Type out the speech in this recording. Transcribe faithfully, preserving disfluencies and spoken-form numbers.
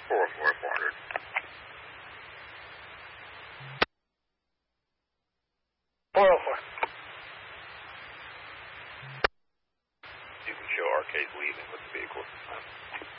four oh four, four hundred. four oh four. You can show Arcade leaving with the vehicle.